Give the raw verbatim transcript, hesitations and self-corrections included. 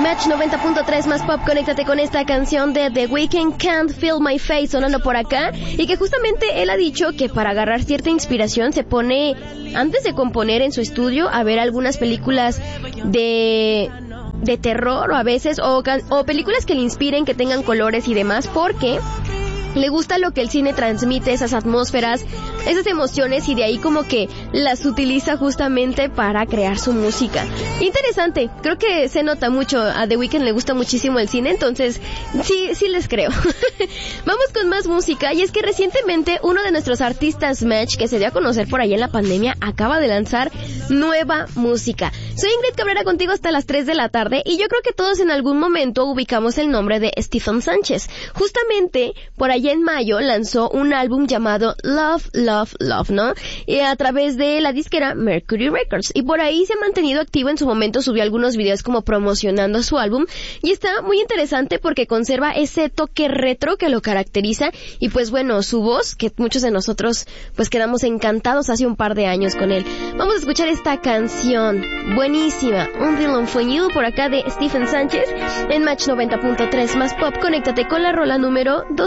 Match noventa punto tres más pop, conéctate con esta canción de The Weeknd, Can't Feel My Face, sonando por acá, y que justamente él ha dicho que para agarrar cierta inspiración se pone, antes de componer en su estudio, a ver algunas películas de... de terror o a veces, o, o películas que le inspiren, que tengan colores y demás, porque le gusta lo que el cine transmite, esas atmósferas, esas emociones, y de ahí como que las utiliza justamente para crear su música. Interesante, creo que se nota mucho, a The Weeknd le gusta muchísimo el cine, entonces sí, sí les creo. Vamos con más música, y es que recientemente uno de nuestros artistas Match, que se dio a conocer por ahí en la pandemia, acaba de lanzar nueva música. Soy Ingrid Cabrera, contigo hasta las tres de la tarde, y yo creo que todos en algún momento ubicamos el nombre de Stephen Sánchez. Justamente por allá en mayo lanzó un álbum llamado Love, Love, Love, ¿no? Y a través de la disquera Mercury Records, y por ahí se ha mantenido activo. En su momento subió algunos videos como promocionando su álbum, y está muy interesante porque conserva ese toque retro que lo caracteriza, y pues bueno, su voz, que muchos de nosotros pues quedamos encantados hace un par de años con él. Vamos a escuchar esta canción buenísima, Un Villain for You, por acá de Stephen Sánchez en Match noventa punto tres más pop. Conéctate con la rola número dos.